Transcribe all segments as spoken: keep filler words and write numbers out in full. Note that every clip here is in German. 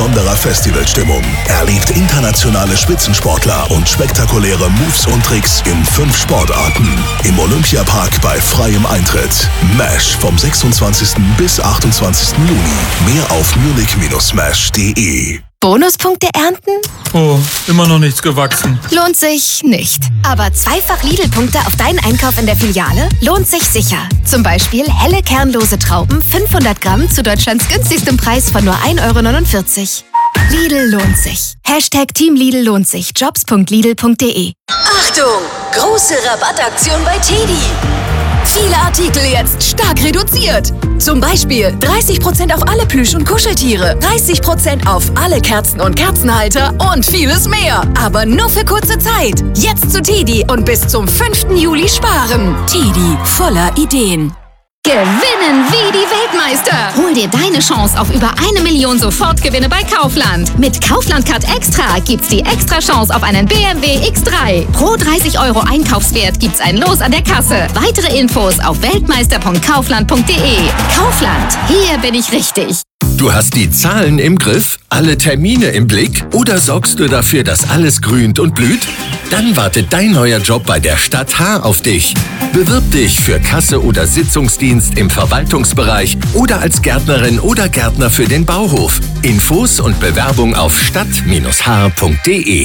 besonderer Festivalstimmung. Erlebt internationale Spitzensportler und spektakuläre Moves und Tricks in fünf Sportarten. Im Olympiapark bei freiem Eintritt. Mash vom sechsundzwanzigsten bis achtundzwanzigsten Juni. Mehr auf munich Bindestrich mash punkt de. Bonuspunkte ernten? Oh, immer noch nichts gewachsen. Lohnt sich nicht. Aber zweifach Lidl-Punkte auf deinen Einkauf in der Filiale lohnt sich sicher. Zum Beispiel helle kernlose Trauben fünfhundert Gramm zu Deutschlands günstigstem Preis von nur ein Euro neunundvierzig. Lidl lohnt sich. Hashtag Team Lidl lohnt sich. jobs punkt lidl punkt de. Achtung! Große Rabattaktion bei Teddy. Viele Artikel jetzt stark reduziert. Zum Beispiel dreißig Prozent auf alle Plüsch- und Kuscheltiere, dreißig Prozent auf alle Kerzen und Kerzenhalter und vieles mehr. Aber nur für kurze Zeit. Jetzt zu Teddy und bis zum fünften Juli sparen. Teddy, voller Ideen. Gewinnen wie die Weltmeister! Hol dir deine Chance auf über eine Million Sofortgewinne bei Kaufland. Mit Kaufland Card Extra gibt's die extra Chance auf einen B M W X drei. Pro dreißig Euro Einkaufswert gibt's ein Los an der Kasse. Weitere Infos auf weltmeister punkt kaufland punkt de. Kaufland, hier bin ich richtig. Du hast die Zahlen im Griff, alle Termine im Blick oder sorgst du dafür, dass alles grünt und blüht? Dann wartet dein neuer Job bei der Stadt H auf dich. Bewirb dich für Kasse oder Sitzungsdienst im Verwaltungsbereich oder als Gärtnerin oder Gärtner für den Bauhof. Infos und Bewerbung auf stadt Bindestrich h punkt de.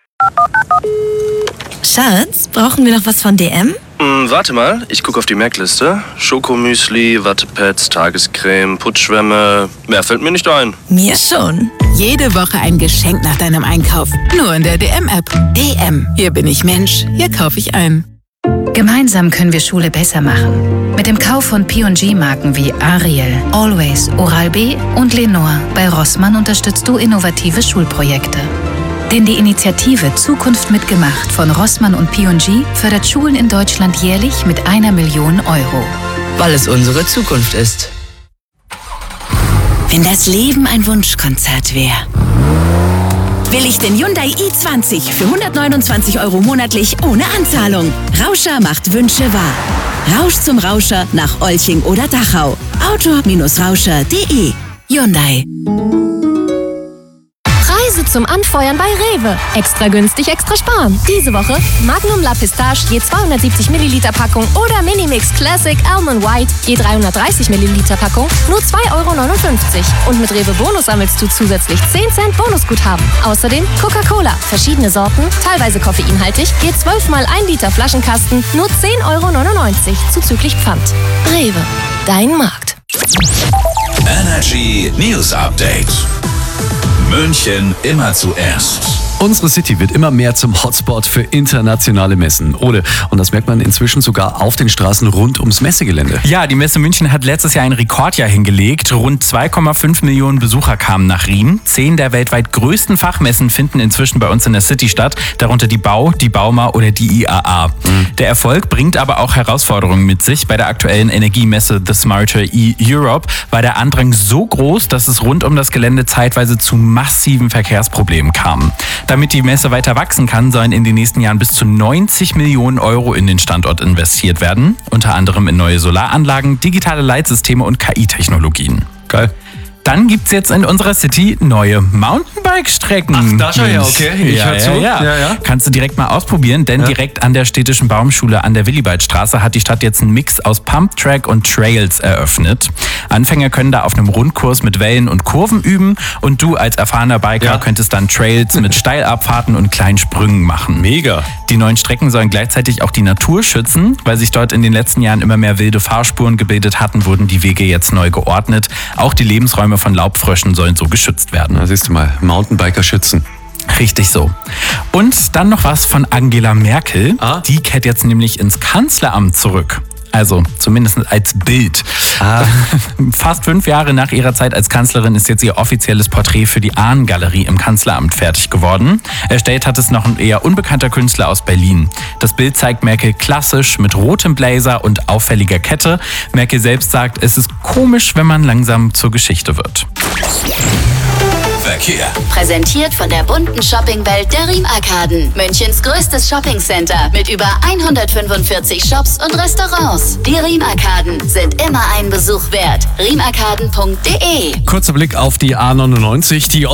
Schatz, brauchen wir noch was von D M? Hm, warte mal, ich gucke auf die Merkliste. Schokomüsli, Wattepads, Tagescreme, Putzschwämme. Mehr fällt mir nicht ein. Mir schon. Jede Woche ein Geschenk nach deinem Einkauf. Nur in der D M-App. D M. Hier bin ich Mensch. Hier kaufe ich ein. Gemeinsam können wir Schule besser machen. Mit dem Kauf von P und G-Marken wie Ariel, Always, Oral-B und Lenore bei Rossmann unterstützt du innovative Schulprojekte. Denn die Initiative Zukunft mitgemacht von Rossmann und P und G fördert Schulen in Deutschland jährlich mit einer Million Euro. Weil es unsere Zukunft ist. Wenn das Leben ein Wunschkonzert wäre, will ich den Hyundai i zwanzig für hundertneunundzwanzig Euro monatlich ohne Anzahlung. Rauscher macht Wünsche wahr. Rausch zum Rauscher nach Olching oder Dachau. auto Rauscher punkt de. Hyundai. Preise zum Anfeuern bei Rewe. Extra günstig, extra sparen. Diese Woche Magnum La Pistache je zweihundertsiebzig Milliliter Packung oder Minimix Classic Almond White je dreihundertdreißig Milliliter Packung nur zwei Euro neunundfünfzig. Und mit Rewe Bonus sammelst du zusätzlich zehn Cent Bonusguthaben. Außerdem Coca-Cola, verschiedene Sorten, teilweise koffeinhaltig, je zwölf mal ein Liter Flaschenkasten nur zehn Euro neunundneunzig zuzüglich Pfand. Rewe, dein Markt. Energy News Update. München immer zuerst. Unsere City wird immer mehr zum Hotspot für internationale Messen. Ole, und das merkt man inzwischen sogar auf den Straßen rund ums Messegelände. Ja, die Messe München hat letztes Jahr ein Rekordjahr hingelegt. Rund zwei Komma fünf Millionen Besucher kamen nach Riem. Zehn der weltweit größten Fachmessen finden inzwischen bei uns in der City statt. Darunter die Bau, die Bauma oder die I A A. Mhm. Der Erfolg bringt aber auch Herausforderungen mit sich. Bei der aktuellen Energiemesse The Smarter E-Europe war der Andrang so groß, dass es rund um das Gelände zeitweise zu massiven Verkehrsproblemen kam. Damit die Messe weiter wachsen kann, sollen in den nächsten Jahren bis zu neunzig Millionen Euro in den Standort investiert werden. Unter anderem in neue Solaranlagen, digitale Leitsysteme und K I-Technologien. Geil. Dann gibt's jetzt in unserer City neue Mountainbike-Strecken. Ach, da schon, ja, okay. Ich ja, hör zu. Ja, ja. Ja, ja. Kannst du direkt mal ausprobieren, denn ja. direkt an der städtischen Baumschule an der Willibaldstraße hat die Stadt jetzt einen Mix aus Pumptrack und Trails eröffnet. Anfänger können da auf einem Rundkurs mit Wellen und Kurven üben und du als erfahrener Biker ja. könntest dann Trails mit Steilabfahrten und kleinen Sprüngen machen. Mega. Die neuen Strecken sollen gleichzeitig auch die Natur schützen. Weil sich dort in den letzten Jahren immer mehr wilde Fahrspuren gebildet hatten, wurden die Wege jetzt neu geordnet. Auch die Lebensräume von Laubfröschen sollen so geschützt werden. Na, siehst du mal, Mountainbiker schützen. Richtig so. Und dann noch was von Angela Merkel. Ah? Die kehrt jetzt nämlich ins Kanzleramt zurück. Also zumindest als Bild. Ah. Fast fünf Jahre nach ihrer Zeit als Kanzlerin ist jetzt ihr offizielles Porträt für die Ahn-Galerie im Kanzleramt fertig geworden. Erstellt hat es noch ein eher unbekannter Künstler aus Berlin. Das Bild zeigt Merkel klassisch mit rotem Blazer und auffälliger Kette. Merkel selbst sagt, es ist komisch, wenn man langsam zur Geschichte wird. Verkehr. Präsentiert von der bunten Shoppingwelt der Riem-Arkaden. Münchens größtes Shoppingcenter mit über hundertfünfundvierzig Shops und Restaurants. Die Riem-Arkaden sind immer einen Besuch wert. riem arkaden punkt de. Kurzer Blick auf die A neunundneunzig. Die